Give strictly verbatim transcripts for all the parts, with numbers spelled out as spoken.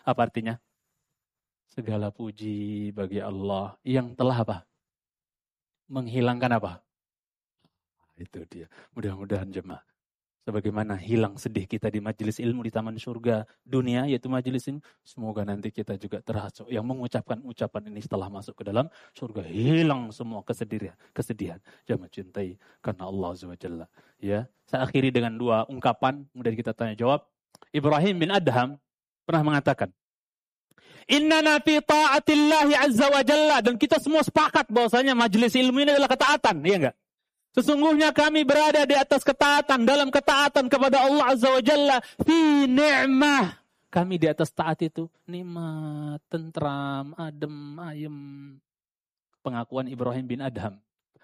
Apa artinya? Segala puji bagi Allah yang telah apa? Menghilangkan apa? Itu dia. Mudah-mudahan jemaah. Sebagaimana hilang sedih kita di majelis ilmu di taman surga dunia, yaitu majelis ilmu. Semoga nanti kita juga termasuk yang mengucapkan ucapan ini setelah masuk ke dalam surga. Hilang semua kesedihan. Kesedihan. Jangan cintai karena Allah Azza wa Jalla. Ya. Saya akhiri dengan dua ungkapan. Kemudian kita tanya jawab. Ibrahim bin Adham pernah mengatakan, Innana fi ta'atillahi azza wa jalla. Dan kita semua sepakat bahwasanya majelis ilmu ini adalah ketaatan. Iya enggak? Sesungguhnya kami berada di atas ketaatan, dalam ketaatan kepada Allah Azza wa Jalla. Fi ni'mah. Kami di atas taat itu nikmat, tentram, adem, ayem. Pengakuan Ibrahim bin Adham.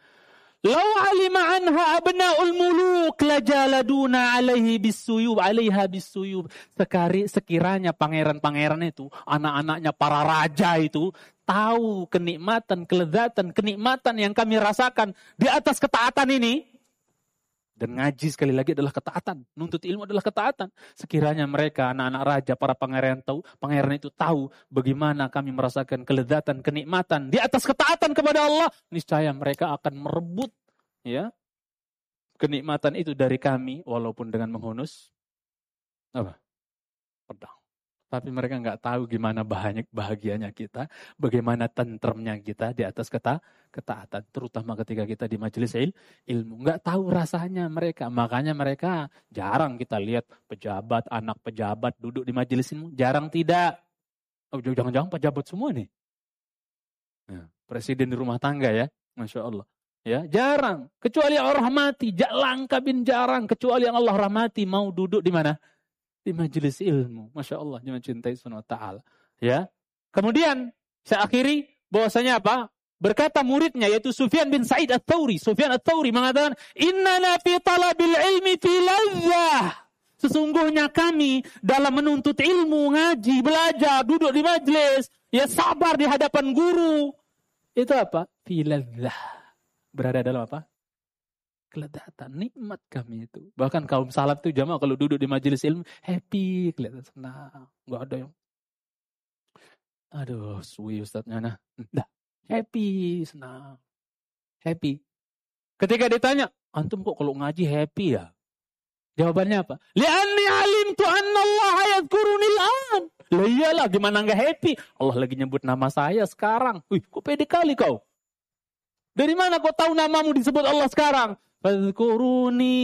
Lau alima anha abna'ul muluk lajaladuna alaihi bisuyub, alaiha bisuyub. Sekari, sekiranya pangeran-pangeran itu, anak-anaknya para raja itu, tahu kenikmatan, kelezatan, kenikmatan yang kami rasakan di atas ketaatan ini. Dan ngaji sekali lagi adalah ketaatan. Nuntut ilmu adalah ketaatan. Sekiranya mereka, anak-anak raja, para pangeran tahu, pangeran itu tahu bagaimana kami merasakan kelezatan, kenikmatan di atas ketaatan kepada Allah, niscaya mereka akan merebut ya kenikmatan itu dari kami, walaupun dengan menghunus apa? Pedang. Tapi mereka nggak tahu gimana bahagia, bahagianya kita, bagaimana tentremnya kita di atas keta, ketaatan. Terutama ketika kita di majelis il, ilmu. Nggak tahu rasanya mereka. Makanya mereka jarang kita lihat pejabat, anak pejabat duduk di majelis ilmu. Jarang tidak. Oh, jangan-jangan pejabat semua nih. Ya, presiden di rumah tangga ya. Masya Allah. Ya, jarang. Kecuali yang Allah rahmati. Langka bin jarang. Kecuali yang Allah rahmati mau duduk di mana? Di majelis ilmu. Masya Allah, jangan cintai subhanahu wa ta'ala. Ya. Kemudian, saya akhiri bahwasanya apa? Berkata muridnya, yaitu Sufyan bin Sa'id Ats-Tsauri. Sufyan Ats-Tsauri mengatakan, Innana fi talabil ilmi fi lazzah. Sesungguhnya kami dalam menuntut ilmu, ngaji, belajar, duduk di majelis, ya sabar di hadapan guru. Itu apa? Fi lazzah. Berada dalam apa? Kelezatan, nikmat kami itu. Bahkan kaum salaf itu jamaah kalau duduk di majelis ilmu, happy, kelihatan senang. Enggak ada yang, aduh, suwi ustadznya, nah. Dah, happy, senang. Happy. Ketika ditanya, antum kok kalau ngaji happy ya? Jawabannya apa? Li'anni alimtu anna Allah yadhkuruni al-an. Lah iyalah, gimana enggak happy? Allah lagi nyebut nama saya sekarang. Wih, kok pede kali kau? Dari mana kau tahu namamu disebut Allah sekarang? Fadhkuruni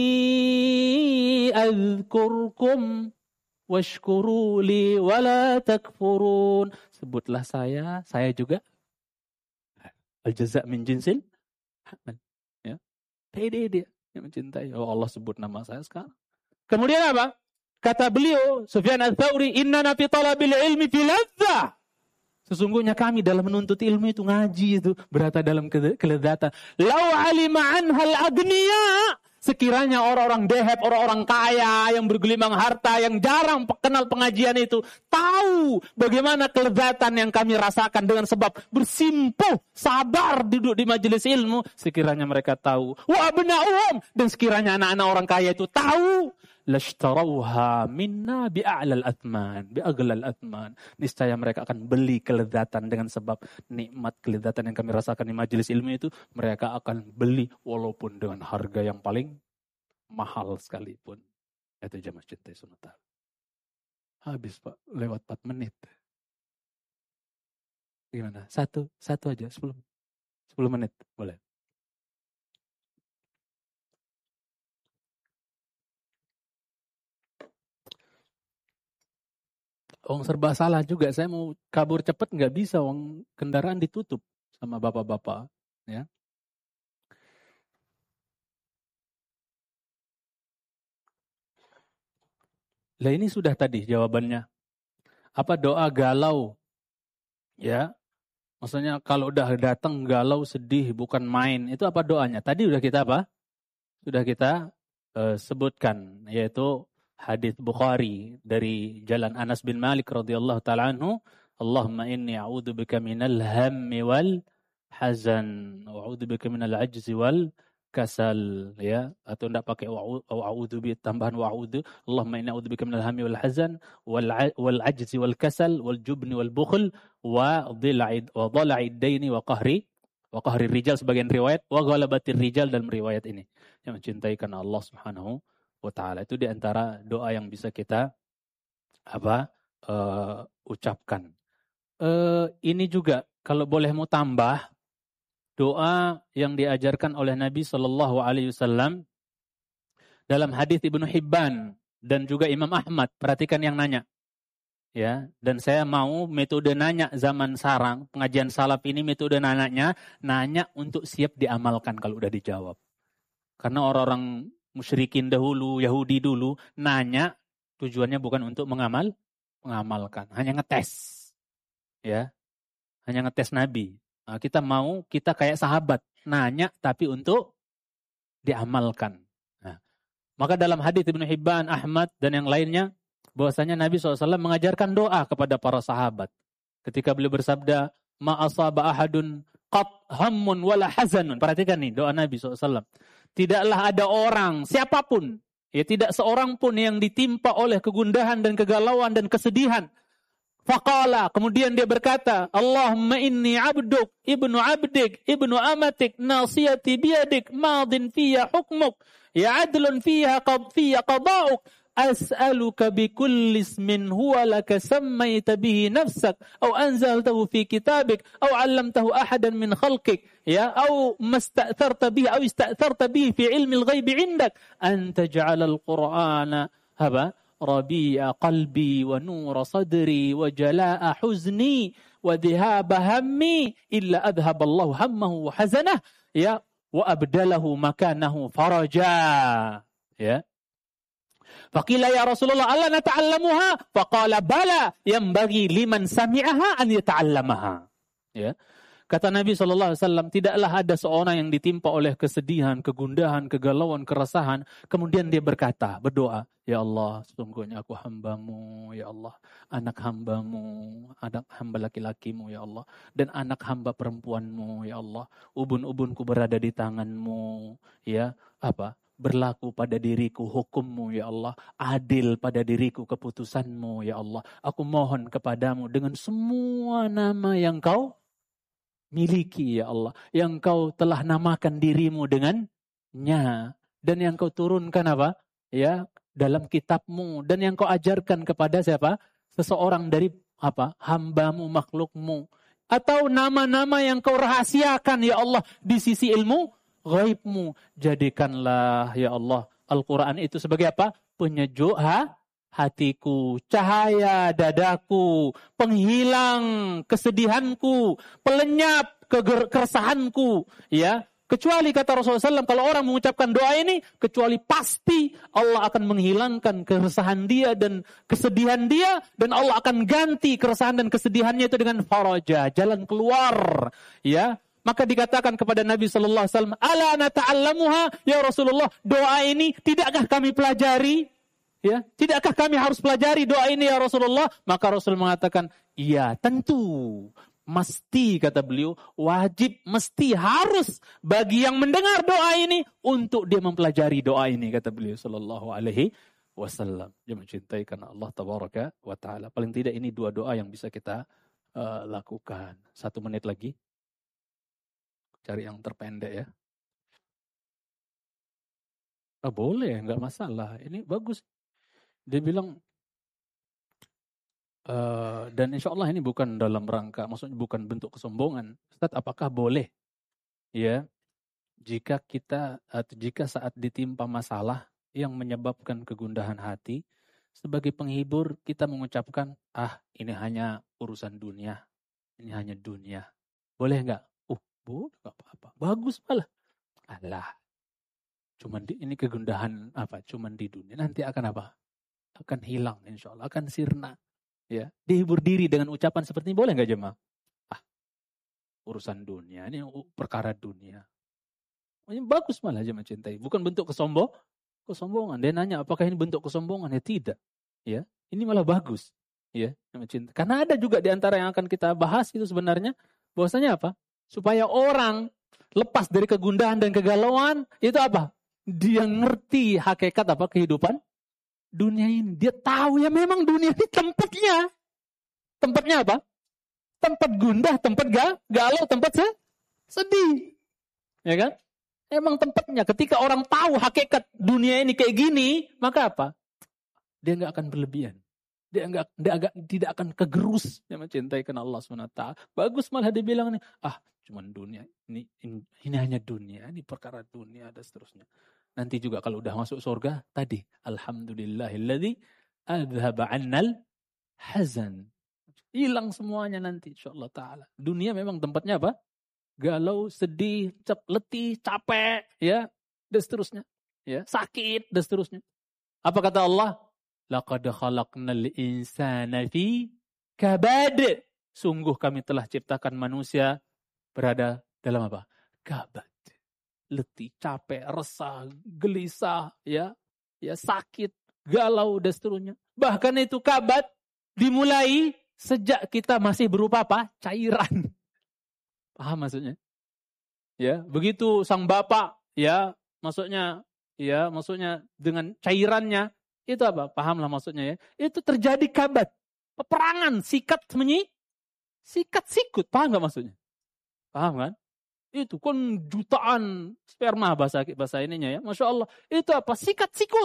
azkurkum washkuru li wala takfurun. Sebutlah saya, saya juga. Al-jaza' min jinsil. Ya. Pede dia yang mencintai. Oh, Allah sebut nama saya sekarang. Kemudian apa? Kata beliau, Sufyan Ats-Tsauri, innana fi talabil ilmi fi ladzah. Sesungguhnya kami dalam menuntut ilmu itu, ngaji itu, berada dalam kelezatan. Lau alima anhal agniya. Sekiranya orang-orang deheb, orang-orang kaya, yang bergelimang harta, yang jarang kenal pengajian itu, tahu bagaimana kelezatan yang kami rasakan dengan sebab bersimpuh, sabar duduk di majelis ilmu. Sekiranya mereka tahu. Wa abna'uhum. Dan sekiranya anak-anak orang kaya itu tahu. Lashtarauha minna bi'a'lal athman, bi'aghlal athman. Niscaya mereka akan beli kelezatan dengan sebab nikmat kelezatan yang kami rasakan di majelis ilmu itu, mereka akan beli walaupun dengan harga yang paling mahal sekalipun. Itu jamaah cintai sunat. Habis Pak, lewat empat menit. Gimana? Satu, satu aja, sepuluh, sepuluh menit, boleh. Wong serba salah juga. Saya mau kabur cepat nggak bisa. Wong kendaraan ditutup sama bapak-bapak. Ya. Lah ini sudah tadi jawabannya. Apa doa galau? Ya. Maksudnya kalau udah datang galau, sedih, bukan main. Itu apa doanya? Tadi udah kita apa? Sudah kita uh, sebutkan. Yaitu hadits Bukhari dari jalan Anas bin Malik radhiyallahu taala anhu, Allahumma inni a'udzubika minal hammi wal hazan wa a'udzubika minal ajzi wal kasal, ya, atau tidak pakai wa'udzu bi tambahan wa'udzu, Allahumma inna a'udzubika minal hammi wal hazan wal wal ajzi wal kasal wal jubni wal bukhl wa dhila'id wa dhala'id daini wa qahri wa qahri rijal sebagian riwayat wa ghalabatir rijal dalam riwayat ini. Yang mencintai karena Allah Subhanahu wa taala. Itu di antara doa yang bisa kita apa? Uh, ucapkan. Uh, ini juga kalau boleh mau tambah doa yang diajarkan oleh Nabi Shallallahu Alaihi Wasallam dalam hadis Ibnu Hibban dan juga Imam Ahmad. Perhatikan yang nanya, ya. Dan saya mau metode nanya zaman sekarang, pengajian salaf ini metode nanyanya, nanya untuk siap diamalkan kalau udah dijawab. Karena orang-orang musyrikin dahulu, Yahudi dulu, nanya tujuannya bukan untuk mengamal, mengamalkan, hanya ngetes, ya, hanya ngetes Nabi. Nah, kita mau, kita kayak sahabat, nanya tapi untuk diamalkan. Nah, maka dalam hadis Ibnu Hibban, Ahmad, dan yang lainnya, bahwasanya Nabi shallallahu alaihi wasallam mengajarkan doa kepada para sahabat. Ketika beliau bersabda, ma asaba ahadun qat hammun wala hazanun. Perhatikan nih doa Nabi shallallahu alaihi wasallam. Tidaklah ada orang, siapapun, ya tidak seorang pun yang ditimpa oleh kegundahan dan kegalauan dan kesedihan. Faqala, kemudian dia berkata, Allahumma inni abduk, ibnu abdik, ibnu amatik, nasiyati biyadik, madin fiyya hukmuk, ya adlun fiyya qad fiyya qada'uk, as'aluka bikulli ismin huwa laka sammayta bihi nafsak, au anzaltahu fi kitabik, au 'allamtahu ahadan min khalqik, ya, au masta'tharta bihi, au ista'tharta bihi fi ilmi al-ghaib 'indak, an taj'ala al-Qur'ana haba rabi'a qalbi wa nura sadri wa jala'a huzni wa dhihaba hammi illa adhhaba Allahu hammahu wa hazanah, ya, wa abdalahu makanahu faraja, ya. Faqila ya Rasulullah alla nata'allamuha, faqala bala yanbaghi liman sami'aha an yata'allamaha, ya. Kata Nabi shallallahu alaihi wasallam, tidaklah ada seorang yang ditimpa oleh kesedihan, kegundahan, kegalauan, keresahan, kemudian dia berkata, berdoa, ya Allah, sesungguhnya aku hambamu, ya Allah, anak hambamu, anak hamba laki-lakimu, ya Allah, dan anak hamba perempuanmu, ya Allah, ubun-ubunku berada di tanganmu, ya, apa, berlaku pada diriku hukummu, ya Allah, adil pada diriku keputusanmu, ya Allah, aku mohon kepadamu dengan semua nama yang kau miliki, ya Allah, yang kau telah namakan dirimu dengannya, dan yang kau turunkan apa, ya, dalam kitabmu, dan yang kau ajarkan kepada siapa, seseorang dari apa, hambamu, makhlukmu, atau nama-nama yang kau rahasiakan, ya Allah, di sisi ilmu ghaibmu. Jadikanlah, ya Allah, Al-Quran itu sebagai apa, penyejuk ha? hatiku, cahaya dadaku, penghilang kesedihanku, pelenyap keresahanku, ya. Kecuali kata Rasulullah shallallahu alaihi wasallam, kalau orang mengucapkan doa ini, kecuali pasti Allah akan menghilangkan keresahan dia dan kesedihan dia, dan Allah akan ganti keresahan dan kesedihannya itu dengan faraja, jalan keluar, ya. Maka dikatakan kepada Nabi shallallahu alaihi wasallam, ala nata'allamuha, ya Rasulullah, doa ini tidakkah kami pelajari? Ya, tidakkah kami harus pelajari doa ini ya Rasulullah? Maka Rasul mengatakan, iya, tentu, mesti, kata beliau, wajib, mesti, harus bagi yang mendengar doa ini untuk dia mempelajari doa ini, kata beliau sallallahu alaihi wasallam. Dia mencintai karena Allah tabaraka wa taala. Paling tidak ini dua doa yang bisa kita uh, lakukan. Satu menit lagi. Cari yang terpendek ya. Oh, boleh, nggak masalah. Ini bagus. Dia bilang, uh, dan insya Allah ini bukan dalam rangka, maksudnya bukan bentuk kesombongan. Ustaz, apakah boleh, ya, jika kita, atau jika saat ditimpa masalah yang menyebabkan kegundahan hati, sebagai penghibur kita mengucapkan, ah, ini hanya urusan dunia, ini hanya dunia. Boleh nggak? Uh, boleh, nggak apa-apa. Bagus malah. Alah, cuman di, ini kegundahan apa? Cuman di dunia. Nanti akan apa? Akan hilang, insya Allah, akan sirna. Ya, dihibur diri dengan ucapan seperti ini, boleh nggak jemaah? Ah, urusan dunia, ini perkara dunia. Ini bagus malah jemaah cintai. Bukan bentuk kesombong, kesombongan. Dia nanya, apakah ini bentuk kesombongan? Ya tidak. Ya, ini malah bagus. Ya, jemaah cintai. Karena ada juga di antara yang akan kita bahas itu sebenarnya, bahwasanya apa? Supaya orang lepas dari kegundahan dan kegalauan, itu apa? Dia ngerti hakikat apa kehidupan dunia ini. Dia tahu ya memang dunia ini tempatnya. Tempatnya apa? Tempat gundah, tempat galau, tempat sedih. Ya kan? Emang tempatnya. Ketika orang tahu hakikat dunia ini kayak gini, maka apa? Dia nggak akan berlebihan. Dia nggak, dia agak tidak akan kegerus. Dia mencintai karena Allah subhanahu wa taala. Bagus malah dia bilang nih, ah cuman dunia ini, ini ini hanya dunia, ini perkara dunia dan seterusnya. Nanti juga kalau udah masuk surga tadi, alhamdulillahilladzi adzhaba 'annal hazan. Hilang semuanya nanti insyaallah taala. Dunia memang tempatnya apa? Galau, sedih, cap, letih, capek, ya, dan seterusnya. Ya, sakit dan seterusnya. Apa kata Allah? Laqad khalaqnal insana fi kabad. Sungguh kami telah ciptakan manusia berada dalam apa? Kabad. Letih, capek, resah, gelisah, ya, ya sakit, galau dan seterusnya. Bahkan itu kabad dimulai sejak kita masih berupa apa? Cairan. Paham maksudnya? Ya, begitu sang bapak, ya, maksudnya, ya, maksudnya dengan cairannya, itu apa? Pahamlah maksudnya ya. Itu terjadi kabad. Peperangan, sikat menyi, sikat sikut. Paham nggak maksudnya? Paham kan? Itu kan jutaan sperma bahasa bahasa ininya ya. Masya Allah. Itu apa? Sikat sikut.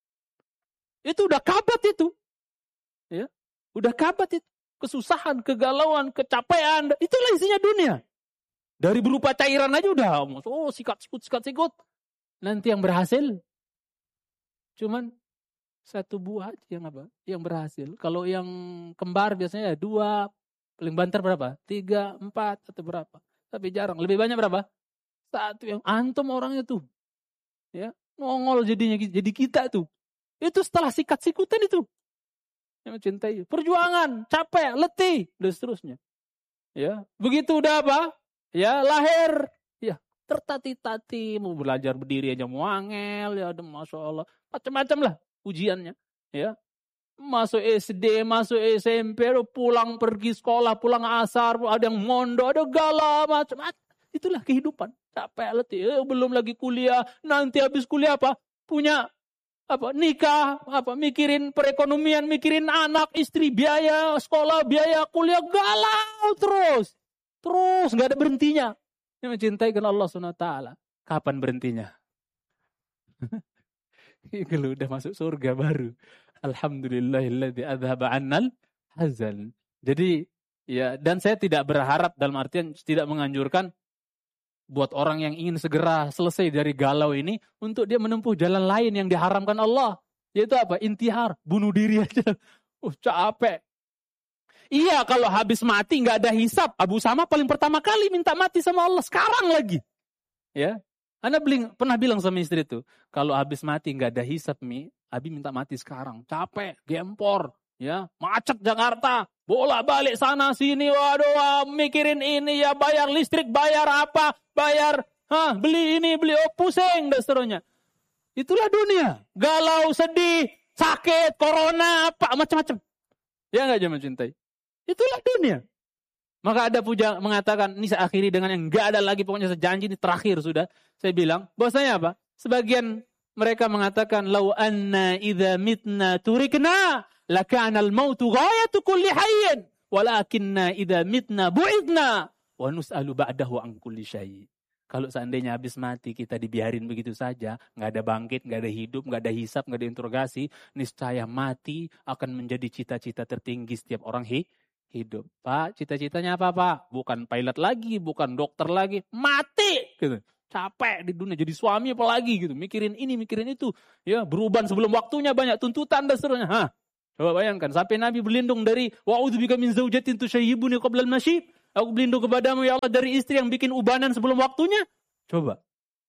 Itu udah kabad itu. Ya, udah kabad itu. Kesusahan, kegalauan, kecapean. Itulah isinya dunia. Dari berupa cairan aja udah. Oh sikat sikut, sikat sikut. Nanti yang berhasil. Cuman satu buah aja yang apa? Yang berhasil. Kalau yang kembar biasanya dua. Paling banter berapa? Tiga, empat, atau berapa. Tapi jarang. Lebih banyak berapa? Satu yang antum orangnya tuh. Ya, nongol jadinya. Jadi kita tuh. Itu setelah sikat sikutan itu. Yang mencintai. Perjuangan, capek, letih, dan seterusnya. Ya, begitu udah apa? Ya, lahir. Ya, tertati-tati. Mau belajar berdiri aja mau angel. Ya, Masya Allah. Macam-macam lah ujiannya. Ya. Masuk S D, masuk S M P, pulang pergi sekolah, pulang asar, ada yang mondok, ada galau, macam-macam. Itulah kehidupan. Capek, letih. Eh, belum lagi kuliah. Nanti habis kuliah apa? Punya apa? Nikah, apa? Mikirin perekonomian, mikirin anak, istri, biaya sekolah, biaya kuliah, galau terus. Terus, nggak ada berhentinya. Yang mencintai kan Allah subhanahu wa taala. Kapan berhentinya? Kalau udah masuk surga baru. Alhamdulillahilladzi adzhaba 'annal hazan. Jadi ya, dan saya tidak berharap dalam artian tidak menganjurkan buat orang yang ingin segera selesai dari galau ini untuk dia menempuh jalan lain yang diharamkan Allah. Yaitu apa? Intihar, bunuh diri aja. Uh, capek. Iya, kalau habis mati nggak ada hisab. Abu Sama paling pertama kali minta mati sama Allah. Sekarang lagi. Ya. Anda beling, pernah bilang sama istri itu, kalau habis mati nggak ada hisab, Mi, Abi minta mati sekarang. Capek, gempor, ya, macet Jakarta, bolak balik sana sini, waduh, wah, mikirin ini ya, bayar listrik, bayar apa, bayar, hah, beli ini, beli, oh pusing dan seterusnya. Itulah dunia, galau, sedih, sakit, corona, apa macam-macam. Ya nggak aja mencintai. Itulah dunia. Maka ada puja mengatakan, ini saya akhiri dengan yang nggak ada lagi, pokoknya sejanji ini terakhir sudah. Saya bilang, bahwasanya apa? Sebagian mereka mengatakan, lau anna idza mitna turikna lakana al-mautu ghayatu kulli hayyin walakinna idza mitna bu'idna wa nus'alu ba'dahu an kulli syai'. Kalau seandainya habis mati kita dibiarin begitu saja, nggak ada bangkit, nggak ada hidup, nggak ada hisab, nggak ada interogasi, niscaya mati akan menjadi cita-cita tertinggi setiap orang hi hidup. Pak, cita-citanya apa, Pak? Bukan pilot lagi, bukan dokter lagi, mati gitu. Capek di dunia jadi suami apa lagi gitu, mikirin ini, mikirin itu. Ya, beruban sebelum waktunya, banyak tuntutan dan seterusnya. Hah. Coba bayangkan, sampai Nabi berlindung dari wa'udzubika min zaujatin tusyayyibuni qabla al-masyib. Aku berlindung kepadamu ya Allah dari istri yang bikin ubanan sebelum waktunya. Coba.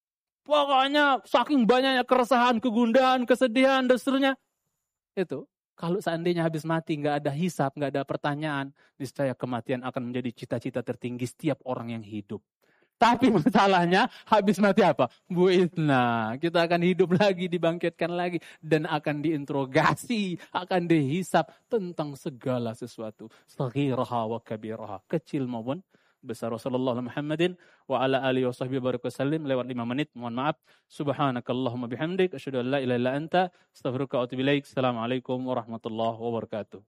Pokoknya saking banyaknya keresahan, kegundahan, kesedihan dan seterusnya. Itu. Kalau seandainya habis mati nggak ada hisab, nggak ada pertanyaan, niscaya kematian akan menjadi cita-cita tertinggi setiap orang yang hidup. Tapi masalahnya habis mati apa? Bu'itna. Kita akan hidup lagi, dibangkitkan lagi. Dan akan diinterogasi, akan dihisab tentang segala sesuatu. Saghiraha wa kabiraha. Kecil maupun besar Rasulullah Muhammadin wa ala alihi wa sahbihi barik wasallim lewat lima menit. Mohon maaf. Subhanakallahumma bihamdik asyhadu an la ilaha illa anta astaghfiruka wa atubu ilaik. Assalamualaikum warahmatullahi wabarakatuh.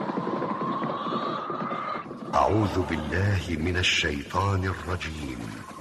أعوذ بالله من الشيطان الرجيم